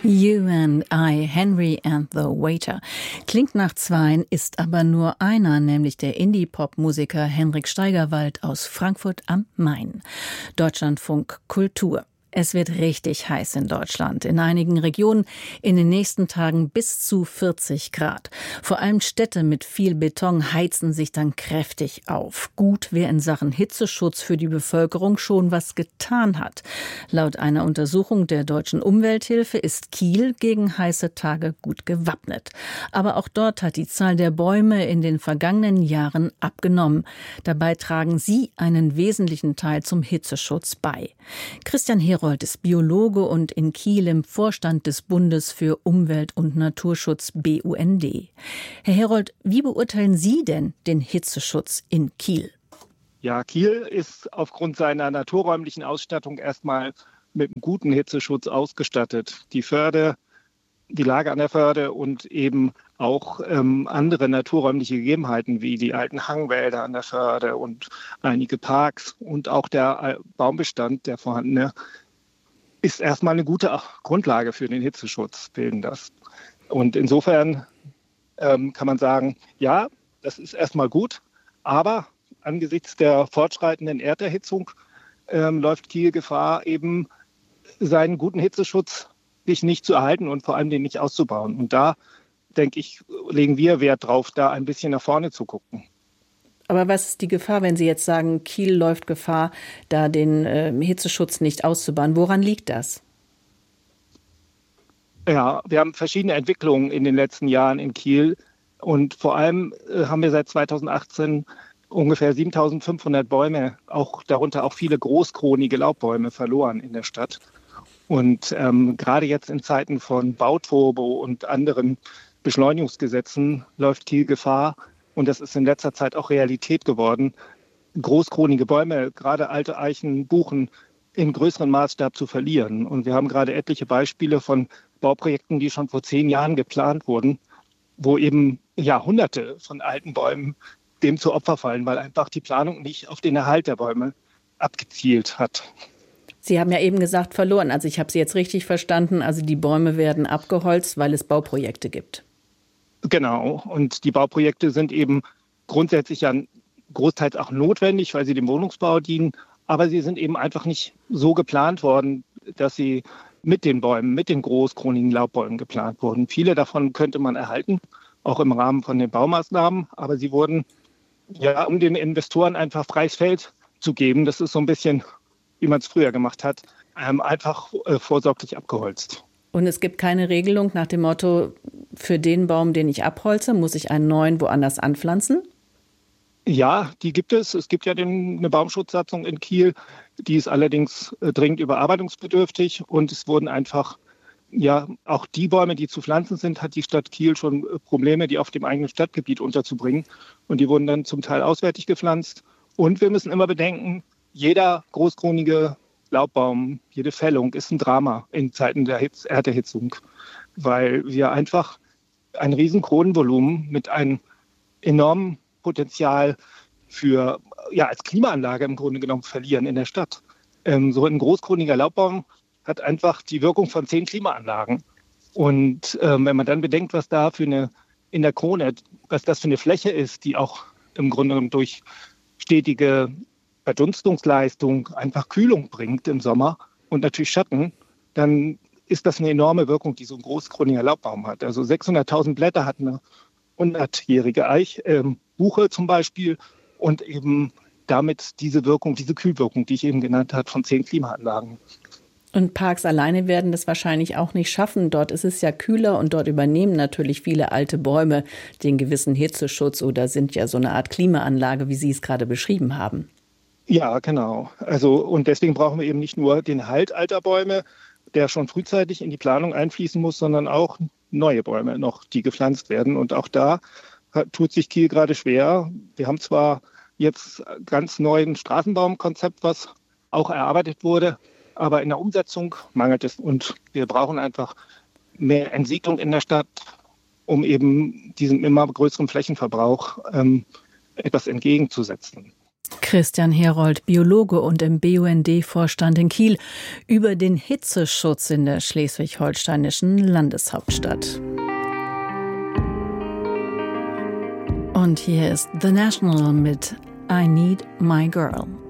You and I, Henry and the Waiter. Klingt nach zweien, ist aber nur einer, nämlich der Indie-Pop-Musiker Henrik Steigerwald aus Frankfurt am Main. Deutschlandfunk Kultur. Es wird richtig heiß in Deutschland. In einigen Regionen in den nächsten Tagen bis zu 40 Grad. Vor allem Städte mit viel Beton heizen sich dann kräftig auf. Gut, wer in Sachen Hitzeschutz für die Bevölkerung schon was getan hat. Laut einer Untersuchung der Deutschen Umwelthilfe ist Kiel gegen heiße Tage gut gewappnet. Aber auch dort hat die Zahl der Bäume in den vergangenen Jahren abgenommen. Dabei tragen sie einen wesentlichen Teil zum Hitzeschutz bei. Christian Herold ist Biologe und in Kiel im Vorstand des Bundes für Umwelt- und Naturschutz BUND. Herr Herold, wie beurteilen Sie denn den Hitzeschutz in Kiel? Ja, Kiel ist aufgrund seiner naturräumlichen Ausstattung erstmal mit einem guten Hitzeschutz ausgestattet. Die Förde, die Lage an der Förde und eben auch andere naturräumliche Gegebenheiten wie die alten Hangwälder an der Förde und einige Parks und auch der Baumbestand, der vorhandene, ist erstmal eine gute Grundlage für den Hitzeschutz, bilden das. Und insofern kann man sagen, ja, das ist erstmal gut, aber angesichts der fortschreitenden Erderhitzung läuft Kiel Gefahr, eben seinen guten Hitzeschutz sich nicht zu erhalten und vor allem den nicht auszubauen. Und da, denke ich, legen wir Wert drauf, da ein bisschen nach vorne zu gucken. Aber was ist die Gefahr, wenn Sie jetzt sagen, Kiel läuft Gefahr, da den Hitzeschutz nicht auszubauen? Woran liegt das? Ja, wir haben verschiedene Entwicklungen in den letzten Jahren in Kiel. Und vor allem haben wir seit 2018 ungefähr 7.500 Bäume, darunter auch viele großkronige Laubbäume, verloren in der Stadt. Und gerade jetzt in Zeiten von Bauturbo und anderen Beschleunigungsgesetzen läuft Kiel Gefahr, und das ist in letzter Zeit auch Realität geworden, großkronige Bäume, gerade alte Eichen, Buchen, in größerem Maßstab zu verlieren. Und wir haben gerade etliche Beispiele von Bauprojekten, die schon vor 10 Jahren geplant wurden, wo eben Hunderte von alten Bäumen dem zu Opfer fallen, weil einfach die Planung nicht auf den Erhalt der Bäume abgezielt hat. Sie haben ja eben gesagt, verloren. Also ich habe Sie jetzt richtig verstanden. Also die Bäume werden abgeholzt, weil es Bauprojekte gibt. Genau. Und die Bauprojekte sind eben grundsätzlich ja großteils auch notwendig, weil sie dem Wohnungsbau dienen. Aber sie sind eben einfach nicht so geplant worden, dass sie mit den Bäumen, mit den großkronigen Laubbäumen geplant wurden. Viele davon könnte man erhalten, auch im Rahmen von den Baumaßnahmen. Aber sie wurden, um den Investoren einfach freies Feld zu geben, das ist so ein bisschen, wie man es früher gemacht hat, einfach vorsorglich abgeholzt. Und es gibt keine Regelung nach dem Motto, für den Baum, den ich abholze, muss ich einen neuen woanders anpflanzen? Ja, die gibt es. Es gibt ja eine Baumschutzsatzung in Kiel, die ist allerdings dringend überarbeitungsbedürftig. Und es wurden einfach, auch die Bäume, die zu pflanzen sind, hat die Stadt Kiel schon Probleme, die auf dem eigenen Stadtgebiet unterzubringen. Und die wurden dann zum Teil auswärtig gepflanzt. Und wir müssen immer bedenken, jeder großkronige Laubbaum, jede Fällung ist ein Drama in Zeiten der Erderhitzung, weil wir einfach ein riesen Kronenvolumen mit einem enormen Potenzial für, als Klimaanlage im Grunde genommen verlieren in der Stadt. So ein großkroniger Laubbaum hat einfach die Wirkung von 10 Klimaanlagen. Und wenn man dann bedenkt, was da in der Krone, was das für eine Fläche ist, die auch im Grunde genommen durch stetige Verdunstungsleistung einfach Kühlung bringt im Sommer und natürlich Schatten, dann ist das eine enorme Wirkung, die so ein großkroniger Laubbaum hat. Also 600.000 Blätter hat eine 100-jährige Buche zum Beispiel, und eben damit diese Wirkung, diese Kühlwirkung, die ich eben genannt habe, von 10 Klimaanlagen. Und Parks alleine werden das wahrscheinlich auch nicht schaffen. Dort ist es ja kühler und dort übernehmen natürlich viele alte Bäume den gewissen Hitzeschutz oder sind ja so eine Art Klimaanlage, wie Sie es gerade beschrieben haben. Ja, genau. Und deswegen brauchen wir eben nicht nur den Erhalt alter Bäume, der schon frühzeitig in die Planung einfließen muss, sondern auch neue Bäume noch, die gepflanzt werden. Und auch da tut sich Kiel gerade schwer. Wir haben zwar jetzt ganz neuen Straßenbaumkonzept, was auch erarbeitet wurde, aber in der Umsetzung mangelt es. Und wir brauchen einfach mehr Entsiedlung in der Stadt, um eben diesem immer größeren Flächenverbrauch etwas entgegenzusetzen. Christian Herold, Biologe und im BUND-Vorstand in Kiel, über den Hitzeschutz in der schleswig-holsteinischen Landeshauptstadt. Und hier ist The National mit I Need My Girl.